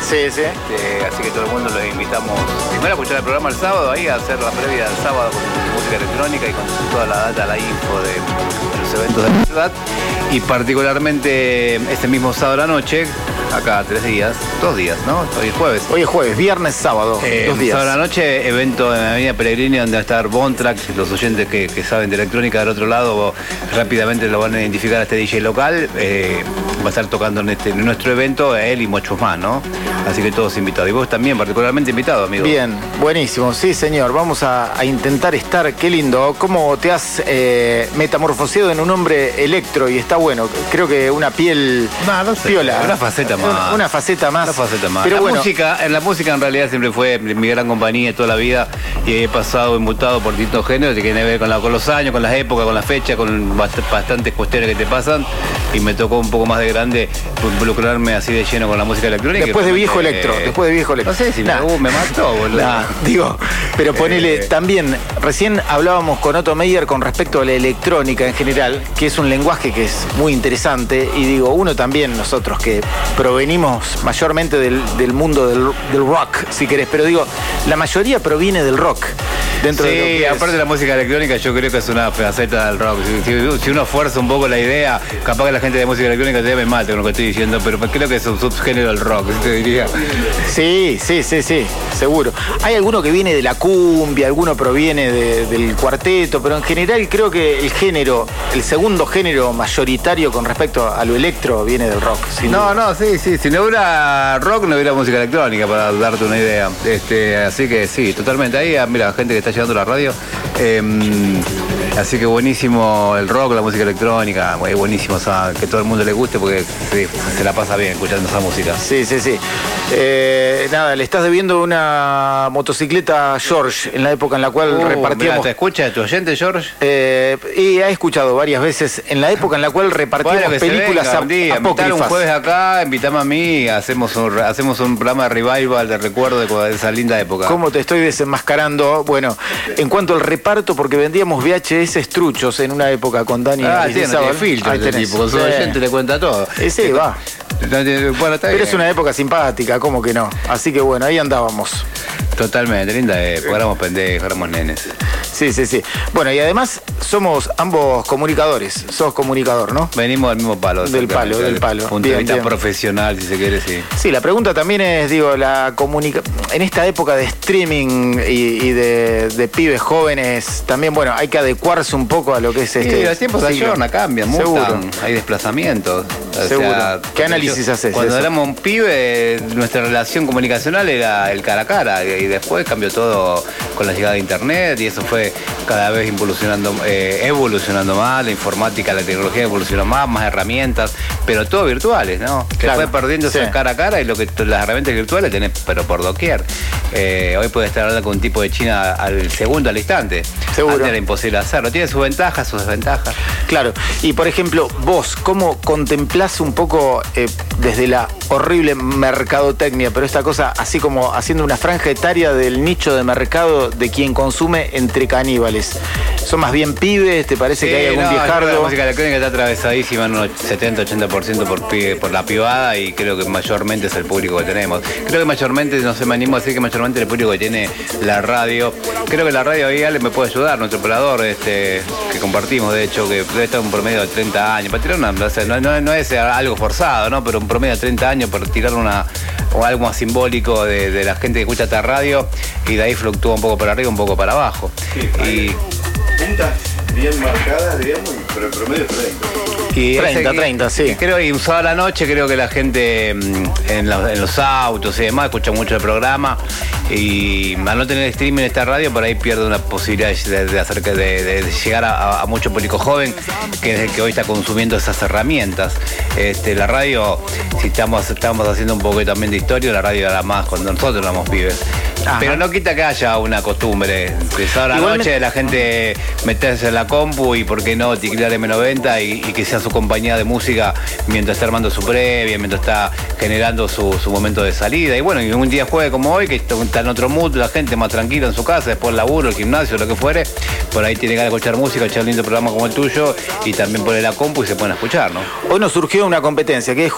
Sí, sí. Así que todo el mundo los invitamos primero a escuchar el programa el sábado, ahí a hacer la previa del sábado con música electrónica y con toda la data, la info de los eventos de la ciudad. Y particularmente este mismo sábado a la noche, acá 2 días, ¿no? Hoy es jueves. Hoy es jueves, viernes, sábado, 2 días. Sábado a la noche, evento en la Avenida Pellegrini donde va a estar Bontrack. Los oyentes que saben de electrónica del otro lado rápidamente lo van a identificar a este DJ local. Va a estar tocando en nuestro evento él y muchos más, ¿no? Así que todos invitados. Y vos también particularmente invitado, amigo. Bien, buenísimo. Sí, señor. Vamos a intentar estar. Qué lindo. ¿Cómo te has metamorfoseado en un hombre electro? Y está bueno. Creo que una piel piola. Una faceta más. Una faceta más. Una faceta más. Pero la música en realidad siempre fue mi gran compañía toda la vida. Y he pasado inmutado por distintos géneros que tienen que ver con los años, con las épocas, con las fechas, con bastantes cuestiones que te pasan. Y me tocó un poco más de grande involucrarme así de lleno con la música electrónica. Después de viejo electro. No sé si me mató, boludo. Pero ponele también, recién hablábamos con Otto Meyer con respecto a la electrónica en general, que es un lenguaje que es muy interesante, y digo, uno también, nosotros que provenimos mayormente del mundo del rock, si querés, pero digo, la mayoría proviene del rock. Dentro de lo que aparte de la música electrónica, yo creo que es una faceta del rock. Si uno fuerza un poco la idea, capaz que la gente de música electrónica te me mate con lo que estoy diciendo, pero creo que es un subgénero del rock, te diría. Sí, seguro. Hay alguno que viene de la cumbia, alguno proviene del cuarteto, pero en general creo que el segundo género mayoritario con respecto a lo electro viene del rock. Sí. Si no hubiera rock, no hubiera música electrónica, para darte una idea. Así que sí, totalmente. Ahí, mira, gente que está llegando a la radio. Así que buenísimo el rock, la música electrónica, buenísimo, o sea, que todo el mundo le guste porque se la pasa bien escuchando esa música. Sí. Nada, le estás debiendo una motocicleta a George en la época en la cual repartíamos. Mirá, ¿te escucha tu oyente, George? Y ha escuchado varias veces en la época en la cual repartíamos películas apócrifas. Un jueves acá, invitame a mí, hacemos un programa de revival, de recuerdo de esa linda época. ¿Cómo te estoy desenmascarando? Bueno, en cuanto al reparto, porque vendíamos VHS estruchos en una época con Dani. Tiene filtro este tipo, con su oyente le cuenta todo. Sí, va. Bueno, está bien. Pero es una época simpática, ¿cómo que no? Así que bueno, ahí andábamos. Totalmente, linda época, éramos pendejos, éramos nenes. Sí. Bueno, y además somos ambos comunicadores. Sos comunicador, ¿no? Venimos del mismo palo. Del palo. Punto de vista profesional, si se quiere, sí. Sí, la pregunta también es, en esta época de streaming y de pibes jóvenes, también, bueno, hay que adecuarse un poco a lo que es los tiempos se ayornan, cambian, mutan, hay desplazamientos. Seguro. ¿Qué análisis haces? Cuando éramos un pibe, nuestra relación comunicacional era el cara a cara, y después cambió todo con la llegada de internet, y eso fue cada vez evolucionando más, la informática, la tecnología evolucionó más herramientas, pero todo virtuales, ¿no? Que fue perdiendo ese cara a cara, y las herramientas virtuales tenés, pero por doquier. Hoy puedes estar hablando con un tipo de China al segundo, al instante. Seguro. Antes era imposible hacerlo. Tiene sus ventajas, sus desventajas. Claro. Y por ejemplo, vos, ¿cómo contemplás un poco desde la horrible mercadotecnia, pero esta cosa así como haciendo una franja etaria del nicho de mercado de quien consume entre caníbales? ¿Son más bien pibes? ¿Te parece que hay algún viejardo? La música electrónica está atravesadísima en un 70-80% por la privada, y creo que mayormente es el público que tenemos. Creo que mayormente, no sé, me animo a decir que mayormente el público que tiene la radio. Creo que la radio ahí Ale me puede ayudar, nuestro operador que compartimos, de hecho, que debe estar un promedio de 30 años. Para tirar no es algo forzado, ¿no? Pero un promedio de 30 años para tirar o algo más simbólico de la gente que escucha esta radio, y de ahí fluctúa un poco para arriba, un poco para abajo. Sí, puntas bien marcadas, digamos, pero el promedio es 30, sí. Creo, y usada la noche, creo que la gente en los autos y demás escucha mucho el programa, y al no tener streaming en esta radio, por ahí pierde una posibilidad de llegar a mucho público joven, que es el que hoy está consumiendo esas herramientas. La radio, si estamos haciendo un poco también de historia, la radio era más cuando nosotros éramos pibes. Ajá. Pero no quita que haya una costumbre de sábado a la noche, la gente meterse en la compu y por qué no ticlar M90 y que sea su compañía de música mientras está armando su previa, mientras está generando su momento de salida. Y bueno, y un día jueves como hoy, que está en otro mood, la gente más tranquila en su casa, después el laburo, el gimnasio, lo que fuere, por ahí tiene ganas de escuchar música, echar un lindo programa como el tuyo, y también pone la compu y se pueden escuchar, ¿no? Hoy nos surgió una competencia que es